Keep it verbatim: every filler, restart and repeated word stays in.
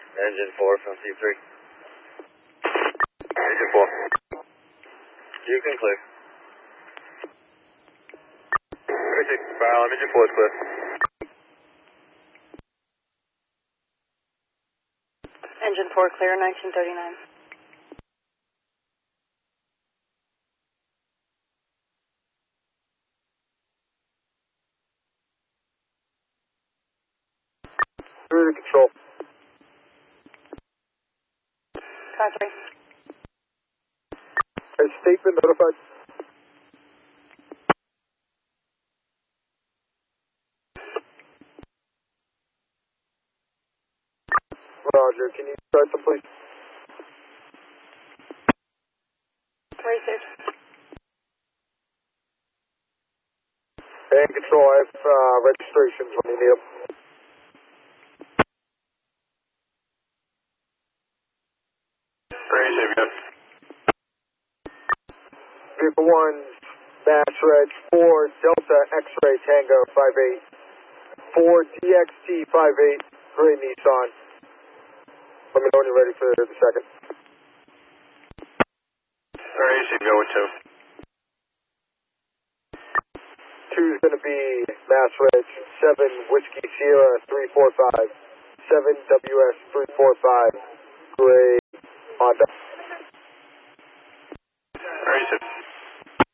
Engine four from C three. Engine four. You can clear. thirty-six, Barrel, engine four is clear. Engine four clear, nineteen thirty-nine. Through to control. Five three. Has state been notified? Roger, can you start some please? Received. And control, I have uh, registrations when you need them. Receive, yes. Vehicle one, Mass Reg four, Delta X-Ray Tango five eight, four D X T five eight, gray Nissan. Let me know when you're ready for the second. Receive, go with two. Two is going to be Mass Reg seven, Whiskey Sierra three four five, seven W S three four five, gray Honda.